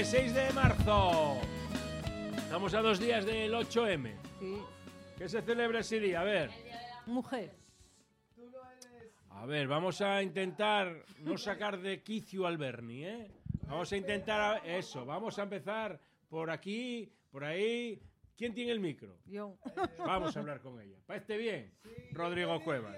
Jueves 6 de marzo. Estamos a 2 días del 8M. Sí. ¿Qué se celebra ese día? A ver. Mujer. A ver, vamos a intentar no sacar de quicio al Berni, ¿eh? Vamos a intentar eso. Vamos a empezar por aquí, por ahí. ¿Quién tiene el micro? Yo. Vamos a hablar con ella. ¿Parece bien? Rodrigo Cuevas.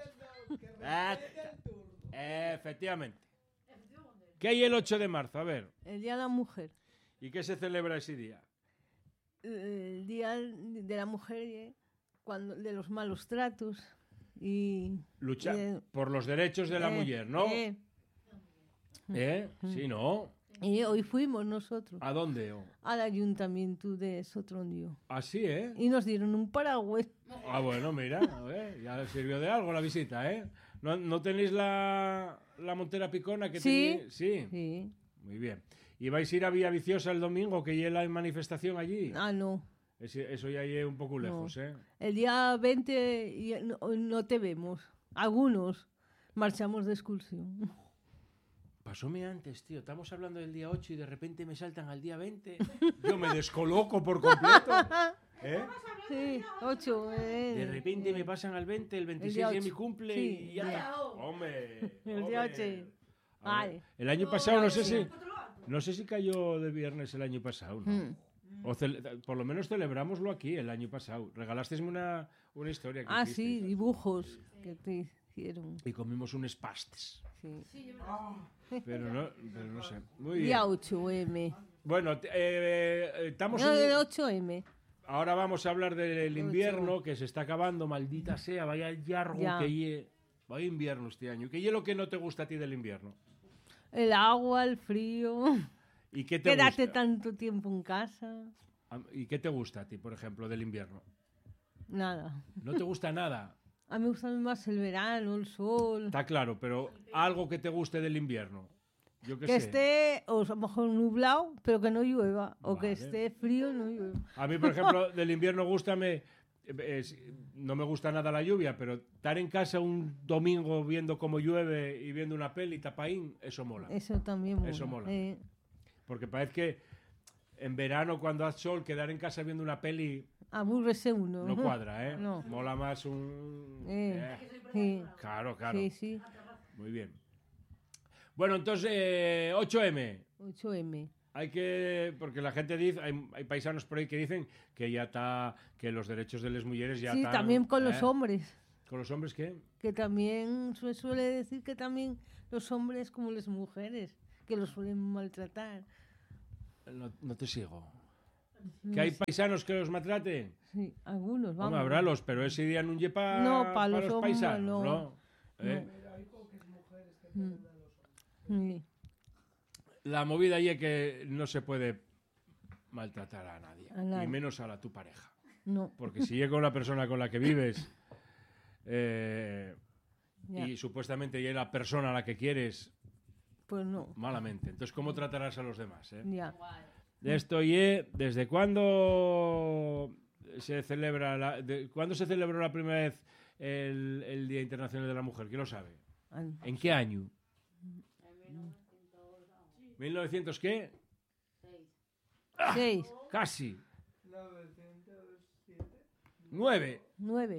Efectivamente. ¿Qué hay el 8 de marzo? A ver. El Día de la Mujer. ¿Y qué se celebra ese día? El Día de la Mujer, de los malos tratos y... Luchar por los derechos de la mujer, ¿no? Sí, ¿no? Y hoy fuimos nosotros ¿A dónde? al ayuntamiento de Sotrondio. Ah, sí, ¿eh? Y nos dieron un paraguas. Ah, bueno, mira, a ver, ya le sirvió de algo la visita, ¿eh? ¿No tenéis la montera picona que Sí. tenéis? Sí. Sí. Muy bien. ¿Y vais a ir a Villaviciosa el domingo, que ya la manifestación allí? Ah, no. Eso ya es un poco lejos, ¿eh? El día 20 no te vemos. Algunos marchamos de excursión. Pasóme antes, tío. Estamos hablando del día 8 y de repente me saltan al día 20. Yo me descoloco por completo. ¿Eh? Sí, 8. De repente me pasan al 20, el 26 es mi cumple Sí, y ya está. ¡Hombre! El día hombre. 8. A ver, el año pasado no sé si cayó de viernes el año pasado, ¿no? Por lo menos celebrámoslo aquí el año pasado. Regalasteis una historia que hicisteis. Sí, dibujos que te hicieron. Y comimos unos pastes. Sí. Pero no sé. Muy bien. Día 8M. Bueno, estamos No, el 8M. ahora vamos a hablar del invierno que se está acabando, maldita sea, vaya largo Ya. vaya invierno este año. ¿Qué es lo que no te gusta a ti del invierno? El agua, el frío. ¿Y qué te Quédate gusta? tanto tiempo en casa. ¿Y qué te gusta a ti, por ejemplo, del invierno? Nada. ¿No te gusta nada? A mí me gusta más el verano, el sol. Está claro, pero algo que te guste del invierno. Yo qué Que sé. esté, o a lo mejor nublado, pero que no llueva. O que Vale. esté frío y no llueva. A mí, por ejemplo, del invierno no me gusta nada la lluvia, pero estar en casa un domingo viendo cómo llueve y viendo una peli, tapaín, eso mola. Eso también mola. Eso mola. Porque parece que en verano, cuando hace sol, quedar en casa viendo una peli Aburrese uno. no cuadra, ¿eh? No. Mola más un... Sí. Claro. Sí. Muy bien. Bueno, entonces, 8M. 8M. Porque la gente dice, hay paisanos por ahí que dicen que ya está, que los derechos de las mujeres ya Sí, están... también con los hombres. ¿Con los hombres qué? Que también se suele decir que también los hombres como las mujeres, que los suelen maltratar. No te sigo. ¿Que hay paisanos que los maltraten? Sí, algunos, vamos. Vamos, habrálos, pero ese día no lleva No, pa' los los hombres, paisanos, no. ¿no? ¿Eh? Sí. La movida ahí es que no se puede maltratar a nadie, A nadie. y menos a tu pareja. No. Porque si llega con la persona con la que vives Ya. y supuestamente ya es la persona a la que quieres, Pues no. malamente. Entonces, ¿cómo tratarás a los demás? Ya. Esto ¿desde cuándo se celebra ¿cuándo se celebró la primera vez el Día Internacional de la Mujer? ¿Quién lo sabe? ¿En qué año? ¿1900 qué? 6. Casi. 9. 9.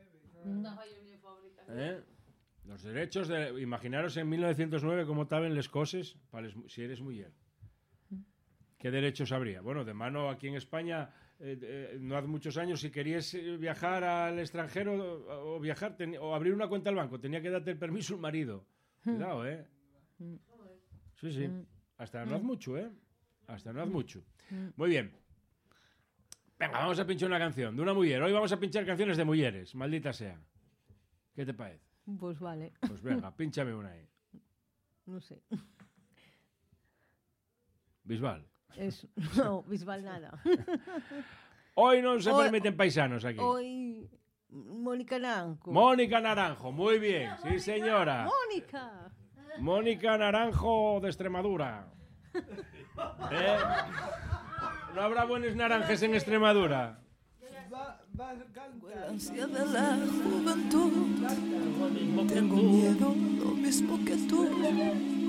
Los derechos de... Imaginaros en 1909 cómo estaban las cosas si eres mujer. ¿Qué derechos habría? Bueno, de mano aquí en España, no hace muchos años, si querías viajar al extranjero o abrir una cuenta al banco, tenía que darte el permiso el marido. Cuidado, ¿eh? Sí. Hasta no hace mucho, ¿eh? Hasta no hace mucho. Muy bien. Venga, vamos a pinchar una canción de una mujer. Hoy vamos a pinchar canciones de mujeres, maldita sea. ¿Qué te parece? Pues vale. Pues venga, pínchame una ahí. No sé. Bisbal. No, Bisbal nada. Hoy no se permiten paisanos aquí. Hoy Mónica Naranjo. Mónica Naranjo, muy bien. Sí, señora. ¡Mónica! Mónica Naranjo de Extremadura. ¿No habrá buenos naranjes en Extremadura? La ansia de la juventud. Tengo miedo, lo mismo que tú.